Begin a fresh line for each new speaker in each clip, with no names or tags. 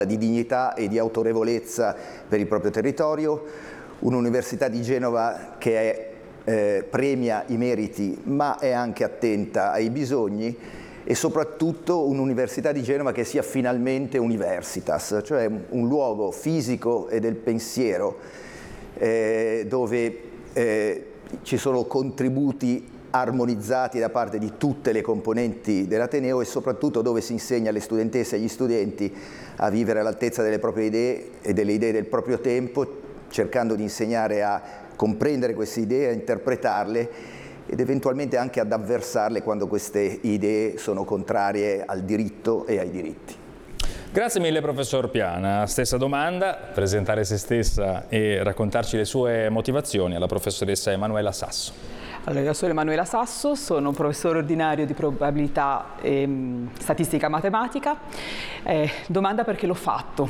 di dignità e di autorevolezza per il proprio territorio, un'Università di Genova che premia i meriti ma è anche attenta ai bisogni, e soprattutto un'Università di Genova che sia finalmente universitas, cioè un luogo fisico e del pensiero dove ci sono contributi armonizzati da parte di tutte le componenti dell'Ateneo, e soprattutto dove si insegna alle studentesse e agli studenti a vivere all'altezza delle proprie idee e delle idee del proprio tempo, cercando di insegnare a comprendere queste idee, a interpretarle ed eventualmente anche ad avversarle quando queste idee sono contrarie al diritto e ai diritti.
Grazie mille professor Piana. Stessa domanda, presentare se stessa e raccontarci le sue motivazioni alla professoressa Emanuela Sasso.
Allora, io sono Emanuela Sasso, sono professore ordinario di probabilità e statistica matematica. Domanda perché l'ho fatto.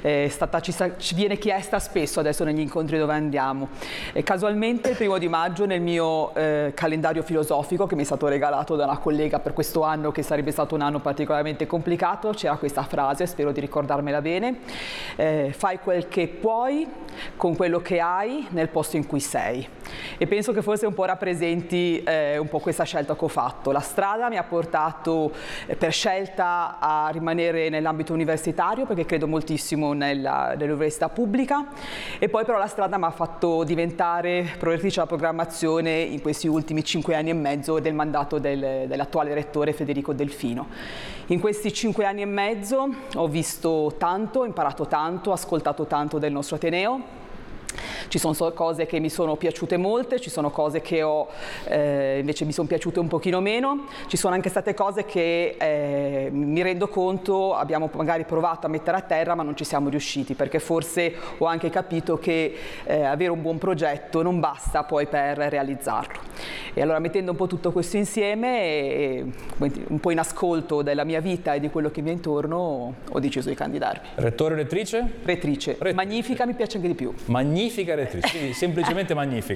Ci viene chiesta spesso adesso negli incontri dove andiamo. Casualmente il 1° maggio nel mio calendario filosofico, che mi è stato regalato da una collega per questo anno, che sarebbe stato un anno particolarmente complicato, c'era questa frase, spero di ricordarmela bene: fai quel che puoi con quello che hai nel posto in cui sei. E penso che forse un po' rappresenti un po' questa scelta che ho fatto. La strada mi ha portato per scelta a rimanere nell'ambito universitario, perché credo moltissimo nell'università pubblica, e poi però la strada mi ha fatto diventare prorettrice della programmazione in questi ultimi 5 anni e mezzo del mandato dell'attuale rettore Federico Delfino. In questi 5 anni e mezzo ho visto tanto, imparato tanto, ascoltato tanto del nostro Ateneo. Ci sono cose che mi sono piaciute molte, ci sono cose che invece mi sono piaciute un pochino meno, ci sono anche state cose che mi rendo conto abbiamo magari provato a mettere a terra ma non ci siamo riusciti, perché forse ho anche capito che avere un buon progetto non basta poi per realizzarlo. E allora, mettendo un po' tutto questo insieme e un po' in ascolto della mia vita e di quello che mi è intorno, ho deciso di candidarmi.
Rettore o rettrice?
Rettrice. Magnifica, mi piace anche di più.
Magnifica rettrice, quindi semplicemente magnifica.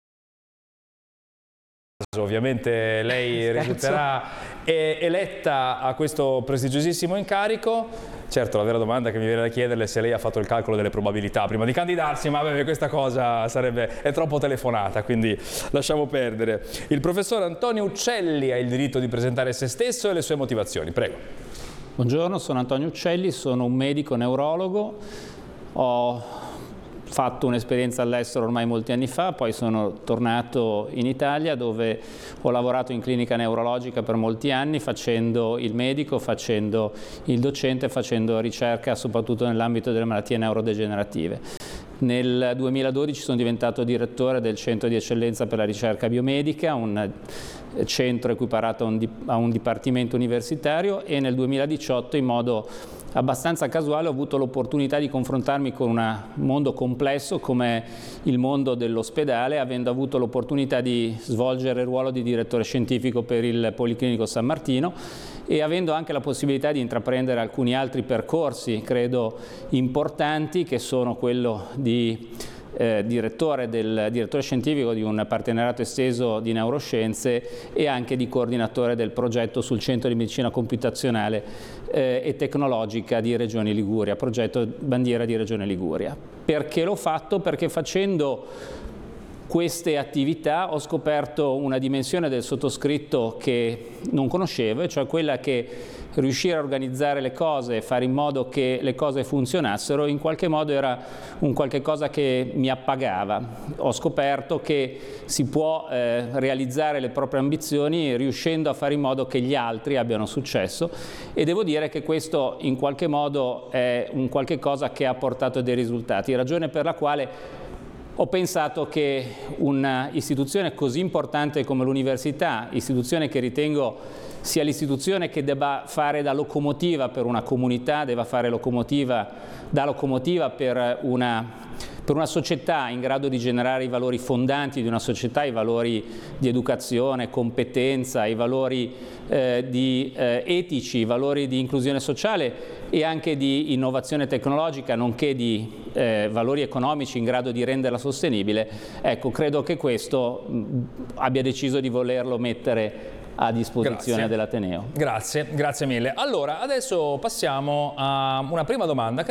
Ovviamente lei risulterà eletta a questo prestigiosissimo incarico. Certo, la vera domanda che mi viene da chiederle è se lei ha fatto il calcolo delle probabilità prima di candidarsi, ma questa cosa è troppo telefonata, quindi lasciamo perdere. Il professor Antonio Uccelli ha il diritto di presentare se stesso e le sue motivazioni. Prego.
Buongiorno, sono Antonio Uccelli, sono un medico neurologo. Ho fatto un'esperienza all'estero ormai molti anni fa, poi sono tornato in Italia dove ho lavorato in clinica neurologica per molti anni facendo il medico, facendo il docente, facendo ricerca soprattutto nell'ambito delle malattie neurodegenerative. Nel 2012 sono diventato direttore del Centro di Eccellenza per la Ricerca Biomedica, un centro equiparato a un dipartimento universitario, e nel 2018 in modo abbastanza casuale ho avuto l'opportunità di confrontarmi con un mondo complesso come il mondo dell'ospedale, avendo avuto l'opportunità di svolgere il ruolo di direttore scientifico per il Policlinico San Martino e avendo anche la possibilità di intraprendere alcuni altri percorsi, credo importanti, che sono quello di direttore scientifico di un partenariato esteso di neuroscienze e anche di coordinatore del progetto sul Centro di Medicina Computazionale e Tecnologica di Regione Liguria, progetto bandiera di Regione Liguria. Perché l'ho fatto? Perché facendo queste attività ho scoperto una dimensione del sottoscritto che non conoscevo, e cioè quella che riuscire a organizzare le cose e fare in modo che le cose funzionassero in qualche modo era un qualche cosa che mi appagava. Ho scoperto che si può realizzare le proprie ambizioni riuscendo a fare in modo che gli altri abbiano successo, e devo dire che questo in qualche modo è un qualche cosa che ha portato dei risultati, ragione per la quale ho pensato che un'istituzione così importante come l'università, istituzione che ritengo sia l'istituzione che debba fare da locomotiva per una comunità, debba fare da locomotiva per una società in grado di generare i valori fondanti di una società, i valori di educazione, competenza, i valori etici, i valori di inclusione sociale e anche di innovazione tecnologica, nonché di valori economici in grado di renderla sostenibile. Ecco, credo che questo abbia deciso di volerlo mettere a disposizione dell'Ateneo.
Grazie mille. Allora, adesso passiamo a una prima domanda